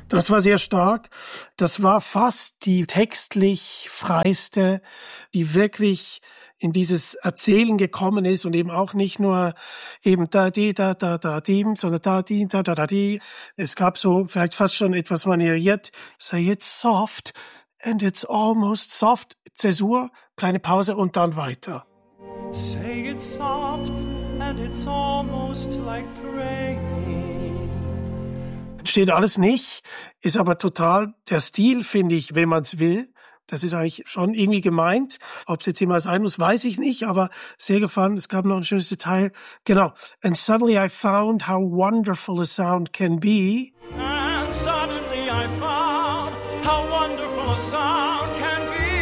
Das war sehr stark. Das war fast die textlich freiste, die wirklich in dieses Erzählen gekommen ist und eben auch nicht nur eben da, die, da, die, sondern da, die, da, die. Es gab so vielleicht fast schon etwas manieriert. Say it's soft and it's almost soft. Zäsur, kleine Pause und dann weiter. Say it's soft and it's almost like praying. Steht alles nicht, ist aber total der Stil, finde ich, wenn man es will. Das ist eigentlich schon irgendwie gemeint. Ob es jetzt immer sein muss, weiß ich nicht, aber sehr gefallen. Es gab noch ein schönes Detail. Genau. And suddenly I found how wonderful a sound can be. And suddenly I found how wonderful a sound can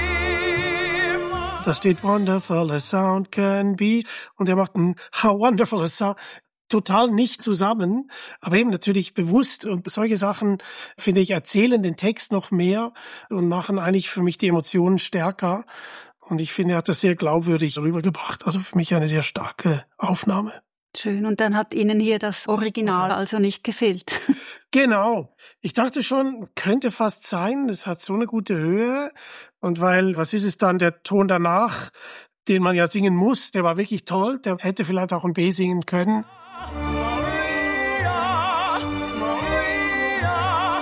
be. Da steht wonderful a sound can be. Und er macht ein how wonderful a sound. Total nicht zusammen, aber eben natürlich bewusst. Und solche Sachen, finde ich, erzählen den Text noch mehr und machen eigentlich für mich die Emotionen stärker. Und ich finde, er hat das sehr glaubwürdig rübergebracht. Also für mich eine sehr starke Aufnahme. Schön. Und dann hat Ihnen hier das Original also nicht gefehlt. Genau. Ich dachte schon, könnte fast sein. Es hat so eine gute Höhe. Und weil, was ist es dann, der Ton danach, den man ja singen muss, der war wirklich toll. Der hätte vielleicht auch ein B singen können. Maria, Maria,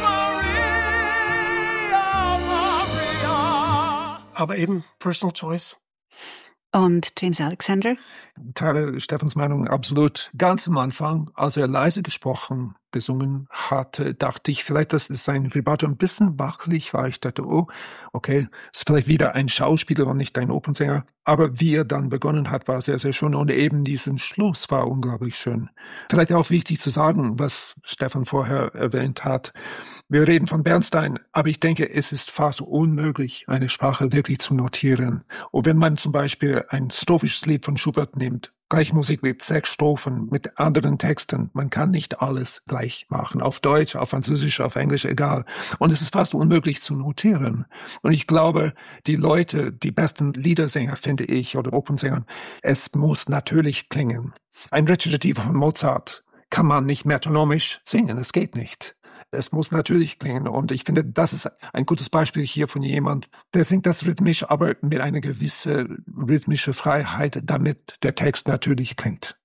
Maria, Maria. Aber eben Personal Choice. Und James Alexander? Teile Stefans Meinung absolut. Ganz am Anfang, als er leise gesungen hatte, dachte ich, vielleicht, das ist sein Vibrato ein bisschen wackelig war. Ich dachte, oh, okay, ist vielleicht wieder ein Schauspieler und nicht ein Opernsänger. Aber wie er dann begonnen hat, war sehr, sehr schön. Und eben diesen Schluss war unglaublich schön. Vielleicht auch wichtig zu sagen, was Stefan vorher erwähnt hat. Wir reden von Bernstein, aber ich denke, es ist fast unmöglich, eine Sprache wirklich zu notieren. Und wenn man zum Beispiel ein strophisches Lied von Schubert nimmt, gleich Musik mit 6 Strophen, mit anderen Texten, man kann nicht alles gleich machen. Auf Deutsch, auf Französisch, auf Englisch, egal. Und es ist fast unmöglich zu notieren. Und ich glaube, die Leute, die besten Liedersänger, finde ich, oder Opernsänger, es muss natürlich klingen. Ein Rezitativ von Mozart kann man nicht metronomisch singen, es geht nicht. Es muss natürlich klingen und ich finde, das ist ein gutes Beispiel hier von jemand, der singt das rhythmisch, aber mit einer gewissen rhythmischen Freiheit, damit der Text natürlich klingt.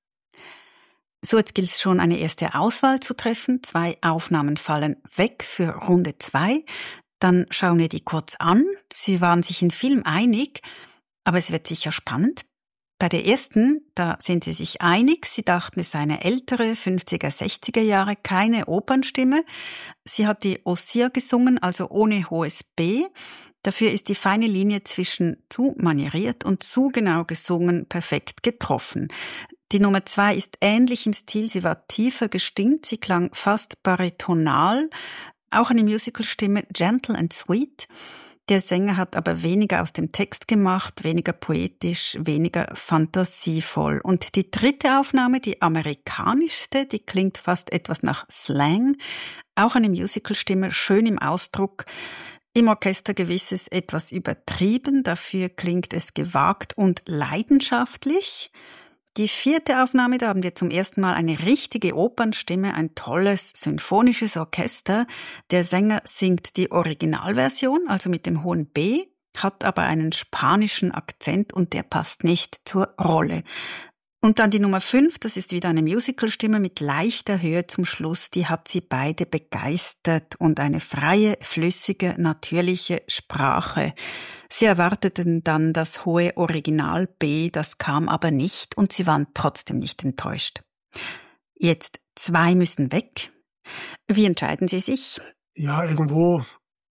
So, jetzt gilt es schon, eine erste Auswahl zu treffen. 2 Aufnahmen fallen weg für Runde 2. Dann schauen wir die kurz an. Sie waren sich in vielem einig, aber es wird sicher spannend. Bei der ersten, da sind sie sich einig. Sie dachten, es sei eine ältere, 50er, 60er Jahre, keine Opernstimme. Sie hat die Ossier gesungen, also ohne hohes B. Dafür ist die feine Linie zwischen zu manieriert und zu genau gesungen perfekt getroffen. Die Nummer 2 ist ähnlich im Stil. Sie war tiefer gestimmt, sie klang fast baritonal. Auch eine Musicalstimme, gentle and sweet. Der Sänger hat aber weniger aus dem Text gemacht, weniger poetisch, weniger fantasievoll. Und die dritte Aufnahme, die amerikanischste, die klingt fast etwas nach Slang. Auch eine Musicalstimme, schön im Ausdruck. Im Orchester gewisses etwas übertrieben, dafür klingt es gewagt und leidenschaftlich. Die vierte Aufnahme, da haben wir zum ersten Mal eine richtige Opernstimme, ein tolles symphonisches Orchester. Der Sänger singt die Originalversion, also mit dem hohen B, hat aber einen spanischen Akzent und der passt nicht zur Rolle. Und dann die Nummer 5, das ist wieder eine Musicalstimme mit leichter Höhe zum Schluss, die hat sie beide begeistert und eine freie, flüssige, natürliche Sprache. Sie erwarteten dann das hohe Original B, das kam aber nicht und sie waren trotzdem nicht enttäuscht. Jetzt 2 müssen weg. Wie entscheiden Sie sich? Ja, irgendwo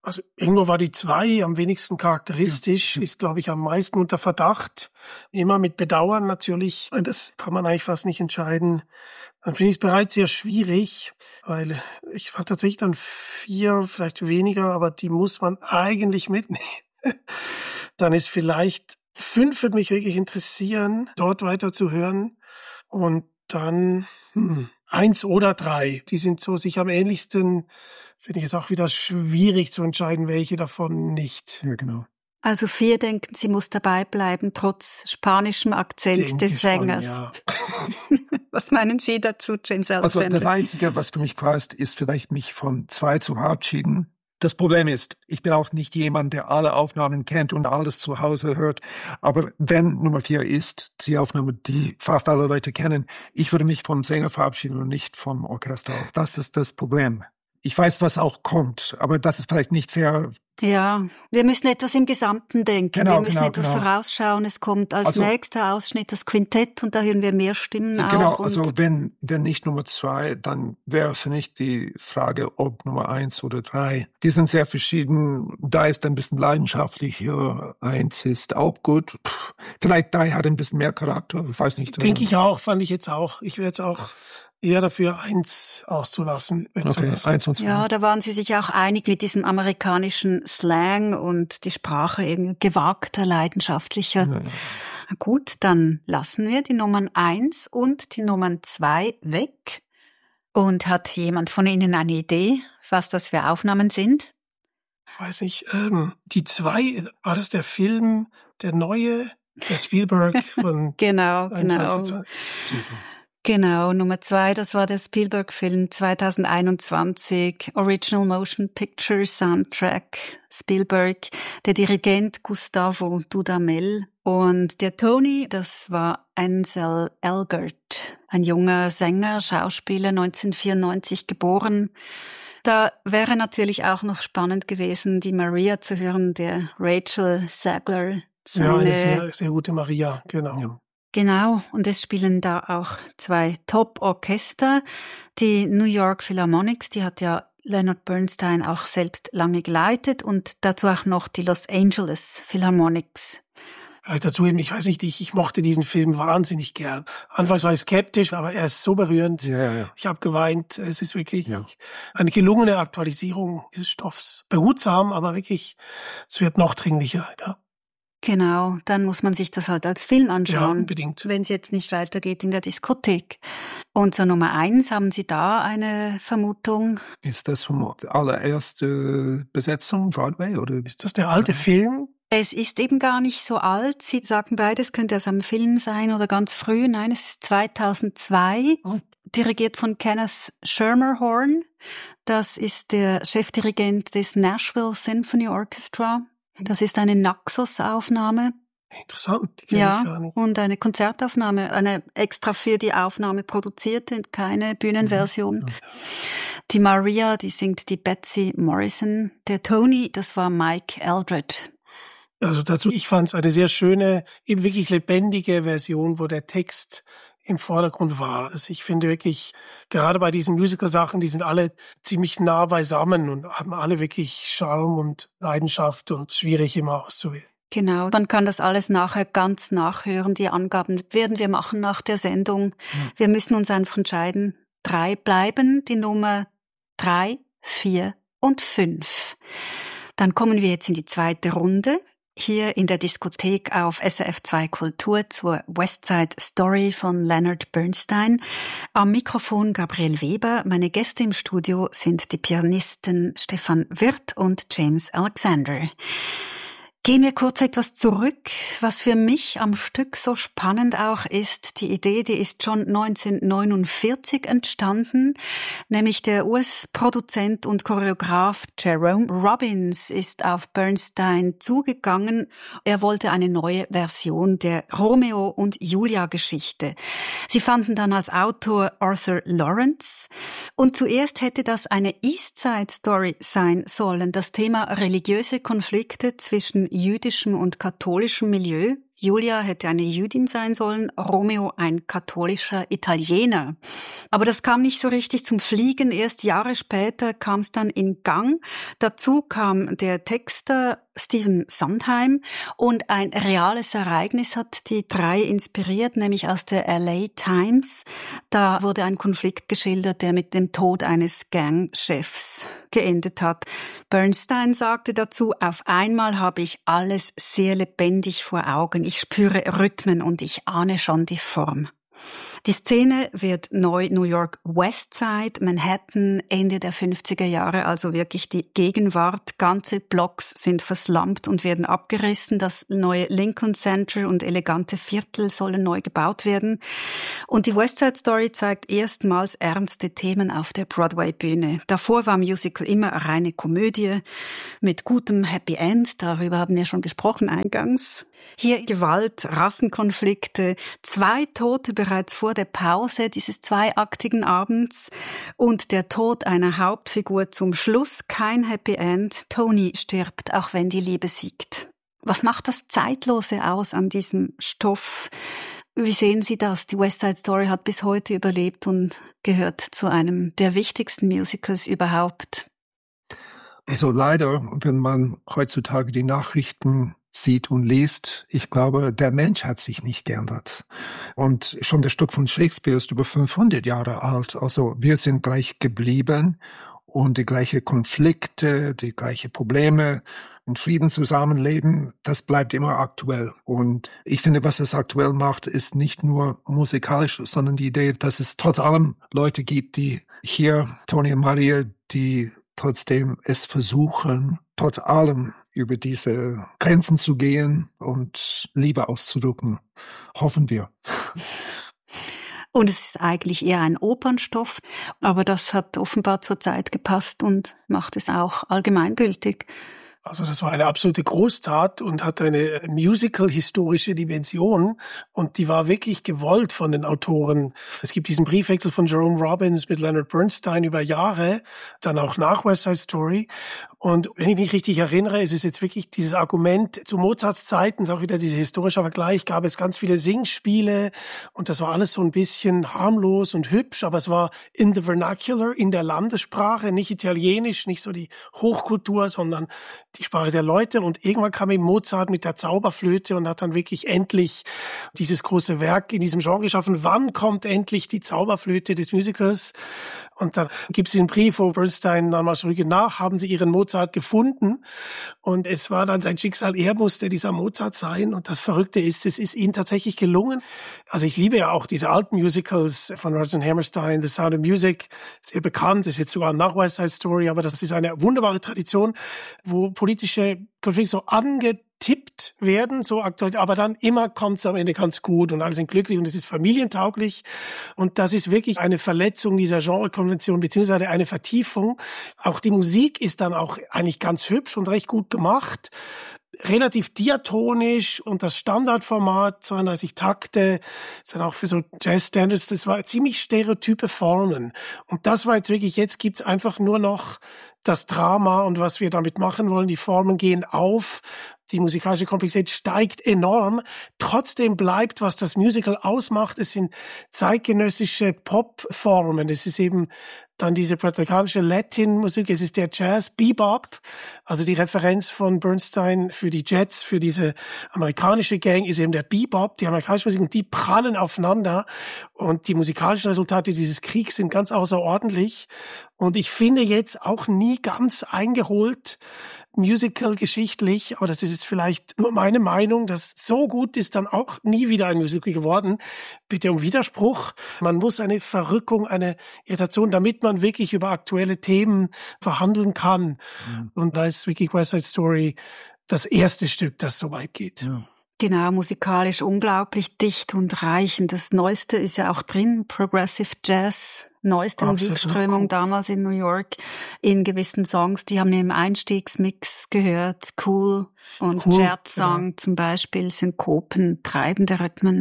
war die 2 am wenigsten charakteristisch, ist, glaube ich, am meisten unter Verdacht. Immer mit Bedauern natürlich. Das kann man eigentlich fast nicht entscheiden. Dann finde ich es bereits sehr schwierig, weil ich fand tatsächlich dann 4, vielleicht weniger, aber die muss man eigentlich mitnehmen. Dann ist vielleicht 5 würde mich wirklich interessieren, dort weiter zu hören. Und dann 1 oder 3, die sind so sich am ähnlichsten. Finde ich es auch wieder schwierig zu entscheiden, welche davon nicht. Ja, genau. Also 4 denken, sie muss dabei bleiben, trotz spanischem Akzent des Sängers. Schon, ja. Was meinen Sie dazu, James Alexander? Also das Einzige, was für mich klar ist vielleicht mich von 2 zu verabschieden. Das Problem ist, ich bin auch nicht jemand, der alle Aufnahmen kennt und alles zu Hause hört. Aber wenn Nummer 4 ist, die Aufnahme, die fast alle Leute kennen, ich würde mich vom Sänger verabschieden und nicht vom Orchester. Das ist das Problem. Ich weiß, was auch kommt, aber das ist vielleicht nicht fair. Ja, wir müssen etwas im Gesamten denken. Genau, wir müssen etwas vorausschauen. Es kommt als nächster Ausschnitt das Quintett und da hören wir mehr Stimmen auch. Genau, also wenn nicht Nummer 2, dann wäre für mich die Frage, ob Nummer 1 oder 3. Die sind sehr verschieden. Da ist ein bisschen leidenschaftlicher. 1 ist auch gut. Vielleicht 3 hat ein bisschen mehr Charakter. Ich weiß nicht. Denke ich auch, fand ich jetzt auch. Ich wäre jetzt auch eher dafür, 1 auszulassen. Okay, 1 und 2. Ja, da waren Sie sich auch einig mit diesem amerikanischen Slang und die Sprache irgendwie gewagter, leidenschaftlicher. Ja. Gut, dann lassen wir die Nummern 1 und die Nummern 2 weg. Und hat jemand von Ihnen eine Idee, was das für Aufnahmen sind? Ich weiß nicht, die 2, war das der Film, der neue, der Spielberg von... Genau. Genau, Nummer 2, das war der Spielberg-Film 2021, Original Motion Picture Soundtrack, Spielberg, der Dirigent Gustavo Dudamel und der Tony, das war Ansel Elgort, ein junger Sänger, Schauspieler, 1994 geboren. Da wäre natürlich auch noch spannend gewesen, die Maria zu hören, der Rachel Zegler. Ja, eine sehr, sehr gute Maria, genau. Ja. Genau, und es spielen da auch 2 Top-Orchester. Die New York Philharmonics, die hat ja Leonard Bernstein auch selbst lange geleitet und dazu auch noch die Los Angeles Philharmonics. Vielleicht dazu eben, ich weiß nicht, ich mochte diesen Film wahnsinnig gern. Anfangs war ich skeptisch, aber er ist so berührend. Ja. Ich habe geweint. Es ist wirklich eine gelungene Aktualisierung dieses Stoffs. Behutsam, aber wirklich, es wird noch dringlicher. Ja. Genau, dann muss man sich das halt als Film anschauen. Ja, unbedingt. Wenn es jetzt nicht weitergeht in der Diskothek. Und zur Nummer 1, haben Sie da eine Vermutung? Ist das vom allererste Besetzung, Broadway, oder? Ist das der alte Film? Es ist eben gar nicht so alt. Sie sagen beide, es könnte aus einem Film sein oder ganz früh. Nein, es ist 2002, dirigiert von Kenneth Schermerhorn. Das ist der Chefdirigent des Nashville Symphony Orchestra. Das ist eine Naxos-Aufnahme. Interessant. Ja, und eine Konzertaufnahme, eine extra für die Aufnahme produzierte, keine Bühnenversion. Ja. Die Maria, die singt die Betsy Morrison. Der Tony, das war Mike Eldred. Also dazu, ich fand es eine sehr schöne, eben wirklich lebendige Version, wo der Text im Vordergrund war. Also ich finde wirklich, gerade bei diesen Musical-Sachen, die sind alle ziemlich nah beisammen und haben alle wirklich Charme und Leidenschaft und schwierig immer auszuwählen. Genau, man kann das alles nachher ganz nachhören. Die Angaben werden wir machen nach der Sendung. Wir müssen uns einfach entscheiden. 3 bleiben, die Nummer 3, 4 und 5. Dann kommen wir jetzt in die zweite Runde. Hier in der Diskothek auf SRF 2 Kultur zur West Side Story von Leonard Bernstein. Am Mikrofon Gabriel Weber. Meine Gäste im Studio sind die Pianisten Stefan Wirth und James Alexander. Gehen wir kurz etwas zurück. Was für mich am Stück so spannend auch ist, die Idee, die ist schon 1949 entstanden, nämlich der US-Produzent und Choreograf Jerome Robbins ist auf Bernstein zugegangen. Er wollte eine neue Version der Romeo und Julia-Geschichte. Sie fanden dann als Autor Arthur Lawrence und zuerst hätte das eine East Side Story sein sollen, das Thema religiöse Konflikte zwischen jüdischem und katholischem Milieu. Julia hätte eine Jüdin sein sollen, Romeo ein katholischer Italiener. Aber das kam nicht so richtig zum Fliegen. Erst Jahre später kam es dann in Gang. Dazu kam der Texter Stephen Sondheim und ein reales Ereignis hat die 3 inspiriert, nämlich aus der LA Times. Da wurde ein Konflikt geschildert, der mit dem Tod eines Gangchefs geendet hat. Bernstein sagte dazu, auf einmal habe ich alles sehr lebendig vor Augen. Ich spüre Rhythmen und ich ahne schon die Form. Die Szene wird neu New York West Side, Manhattan, Ende der 50er Jahre, also wirklich die Gegenwart. Ganze Blocks sind verslumpt und werden abgerissen. Das neue Lincoln Center und elegante Viertel sollen neu gebaut werden. Und die West Side Story zeigt erstmals ernste Themen auf der Broadway-Bühne. Davor war Musical immer eine reine Komödie mit gutem Happy End. Darüber haben wir schon gesprochen eingangs. Hier Gewalt, Rassenkonflikte, 2 Tote bereits vor der Pause dieses zweiaktigen Abends und der Tod einer Hauptfigur zum Schluss, kein Happy End. Tony stirbt, auch wenn die Liebe siegt. Was macht das Zeitlose aus an diesem Stoff? Wie sehen Sie das? Die West Side Story hat bis heute überlebt und gehört zu einem der wichtigsten Musicals überhaupt. Also leider, wenn man heutzutage die Nachrichten sieht und liest, ich glaube, der Mensch hat sich nicht geändert. Und schon das Stück von Shakespeare ist über 500 Jahre alt. Also wir sind gleich geblieben und die gleichen Konflikte, die gleichen Probleme, in Frieden zusammenleben, das bleibt immer aktuell. Und ich finde, was es aktuell macht, ist nicht nur musikalisch, sondern die Idee, dass es trotz allem Leute gibt, die hier, Tony und Maria, die trotzdem es versuchen, trotz allem über diese Grenzen zu gehen und Liebe auszudrücken. Hoffen wir. Und es ist eigentlich eher ein Opernstoff, aber das hat offenbar zur Zeit gepasst und macht es auch allgemeingültig. Also das war eine absolute Großtat und hat eine musical-historische Dimension und die war wirklich gewollt von den Autoren. Es gibt diesen Briefwechsel von Jerome Robbins mit Leonard Bernstein über Jahre, dann auch nach West Side Story. Und wenn ich mich richtig erinnere, ist es jetzt wirklich dieses Argument, zu Mozarts Zeiten, ist auch wieder dieser historische Vergleich, gab es ganz viele Singspiele und das war alles so ein bisschen harmlos und hübsch, aber es war in the vernacular, in der Landessprache, nicht italienisch, nicht so die Hochkultur, sondern die Sprache der Leute. Und irgendwann kam eben Mozart mit der Zauberflöte und hat dann wirklich endlich dieses große Werk in diesem Genre geschaffen. Wann kommt endlich die Zauberflöte des Musicals? Und dann gibt es diesen Brief, wo Bernstein dann mal zurück nach, haben sie ihren Mozart gefunden. Und es war dann sein Schicksal, er musste dieser Mozart sein. Und das Verrückte ist, es ist ihnen tatsächlich gelungen. Also ich liebe ja auch diese alten Musicals von Rodgers and Hammerstein, The Sound of Music, sehr bekannt, ist jetzt sogar nach West Side Story, aber das ist eine wunderbare Tradition, wo politische Konflikte so angetippt werden, so aktuell, aber dann immer kommt es am Ende ganz gut und alle sind glücklich und es ist familientauglich und das ist wirklich eine Verletzung dieser Genrekonvention beziehungsweise eine Vertiefung. Auch die Musik ist dann auch eigentlich ganz hübsch und recht gut gemacht. Relativ diatonisch und das Standardformat, 32 Takte, ist dann auch für so Jazz-Standards, das war ziemlich stereotype Formen. Und das war jetzt wirklich, jetzt gibt's einfach nur noch das Drama und was wir damit machen wollen. Die Formen gehen auf, die musikalische Komplexität steigt enorm. Trotzdem bleibt, was das Musical ausmacht, es sind zeitgenössische Popformen. Es ist eben dann diese puerto-ricanische Latin-Musik, es ist der Jazz, Bebop, also die Referenz von Bernstein für die Jets, für diese amerikanische Gang ist eben der Bebop, die amerikanische Musik, und die prallen aufeinander und die musikalischen Resultate dieses Kriegs sind ganz außerordentlich und ich finde jetzt auch nie ganz eingeholt, Musical geschichtlich, aber das ist jetzt vielleicht nur meine Meinung, dass so gut ist dann auch nie wieder ein Musical geworden. Bitte um Widerspruch. Man muss eine Verrückung, eine Irritation, damit man wirklich über aktuelle Themen verhandeln kann. Mhm. Und da ist wirklich West Side Story das erste Stück, das so weit geht. Ja. Genau, musikalisch unglaublich dicht und reich. Und das Neueste ist ja auch drin, Progressive Jazz, neueste Absolut. Musikströmung damals in New York, in gewissen Songs, die haben wir im Einstiegsmix gehört, Cool und Jazz-Song zum Beispiel, Synkopen, treibende Rhythmen.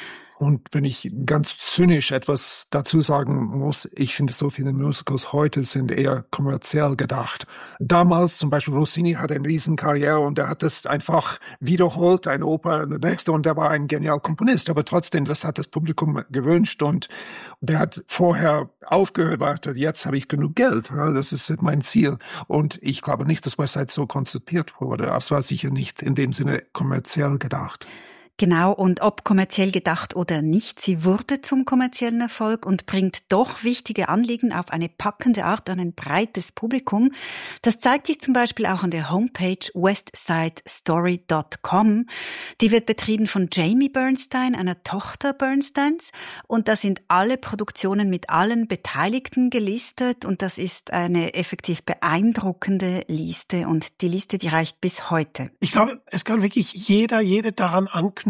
Und wenn ich ganz zynisch etwas dazu sagen muss, ich finde, so viele Musicals heute sind eher kommerziell gedacht. Damals zum Beispiel Rossini hatte eine Riesenkarriere und er hat das einfach wiederholt, eine Oper, eine nächste, und er war ein genialer Komponist. Aber trotzdem, das hat das Publikum gewünscht und der hat vorher aufgehört, dachte, jetzt habe ich genug Geld, das ist mein Ziel. Und ich glaube nicht, dass West Side so konzipiert wurde. Es war sicher nicht in dem Sinne kommerziell gedacht. Genau, und ob kommerziell gedacht oder nicht, sie wurde zum kommerziellen Erfolg und bringt doch wichtige Anliegen auf eine packende Art an ein breites Publikum. Das zeigt sich zum Beispiel auch an der Homepage westsidestory.com. Die wird betrieben von Jamie Bernstein, einer Tochter Bernsteins, und da sind alle Produktionen mit allen Beteiligten gelistet und das ist eine effektiv beeindruckende Liste und die Liste, die reicht bis heute. Ich glaube, es kann wirklich jede daran anknüpfen.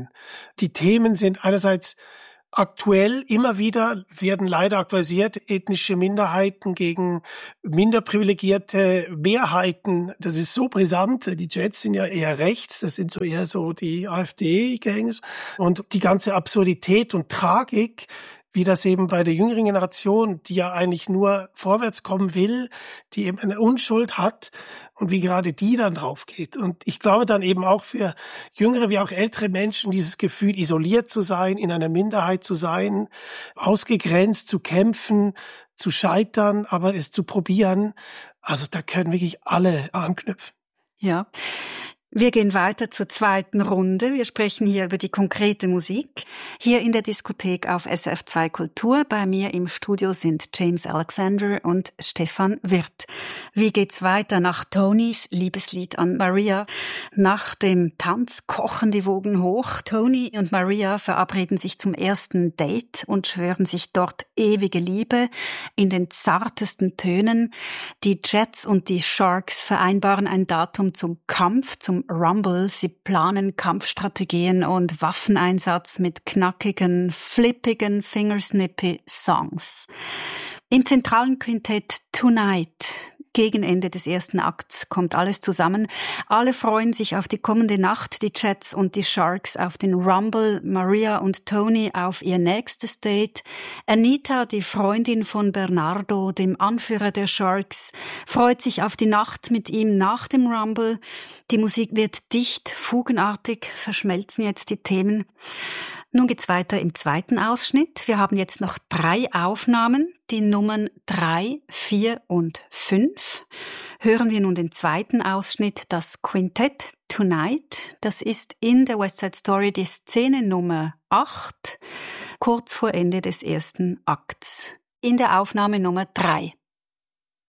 Die Themen sind einerseits aktuell, immer wieder werden leider aktualisiert, ethnische Minderheiten gegen minder privilegierte Mehrheiten. Das ist so brisant. Die Jets sind ja eher rechts, das sind so eher so die AfD-Gangs. Und die ganze Absurdität und Tragik, wie das eben bei der jüngeren Generation, die ja eigentlich nur vorwärts kommen will, die eben eine Unschuld hat und wie gerade die dann drauf geht. Und ich glaube dann eben auch für jüngere wie auch ältere Menschen dieses Gefühl, isoliert zu sein, in einer Minderheit zu sein, ausgegrenzt zu kämpfen, zu scheitern, aber es zu probieren. Also da können wirklich alle anknüpfen. Ja. Wir gehen weiter zur zweiten Runde. Wir sprechen hier über die konkrete Musik. Hier in der Diskothek auf SRF2 Kultur. Bei mir im Studio sind James Alexander und Stefan Wirth. Wie geht's weiter nach Tonys Liebeslied an Maria? Nach dem Tanz kochen die Wogen hoch. Tony und Maria verabreden sich zum ersten Date und schwören sich dort ewige Liebe in den zartesten Tönen. Die Jets und die Sharks vereinbaren ein Datum zum Kampf, zum Rumble. Sie planen Kampfstrategien und Waffeneinsatz mit knackigen, flippigen, fingersnippy Songs. Im zentralen Quintett Tonight, gegen Ende des ersten Akts, kommt alles zusammen. Alle freuen sich auf die kommende Nacht, die Jets und die Sharks auf den Rumble, Maria und Tony auf ihr nächstes Date. Anita, die Freundin von Bernardo, dem Anführer der Sharks, freut sich auf die Nacht mit ihm nach dem Rumble. Die Musik wird dicht, fugenartig, verschmelzen jetzt die Themen. Nun geht's weiter im zweiten Ausschnitt. Wir haben jetzt noch 3 Aufnahmen, die Nummern 3, 4 und 5. Hören wir nun den zweiten Ausschnitt, das Quintett Tonight. Das ist in der West Side Story die Szene Nummer 8, kurz vor Ende des ersten Akts. In der Aufnahme Nummer 3.